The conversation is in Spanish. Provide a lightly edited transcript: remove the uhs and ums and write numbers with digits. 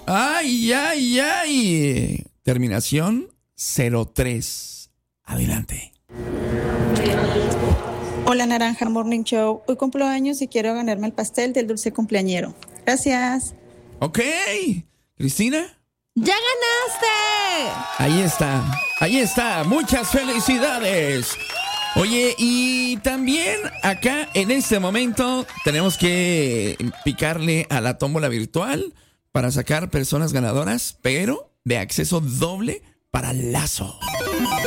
Ay, ay, ay. Terminación 03. Adelante. Hola Naranja Morning Show. Hoy cumplo años y quiero ganarme el pastel del dulce cumpleañero. Gracias. Ok. Cristina. ¡Ya ganaste! Ahí está. Muchas felicidades. Oye, y también acá en este momento tenemos que picarle a la tómbola virtual para sacar personas ganadoras, pero de acceso doble para Lazo.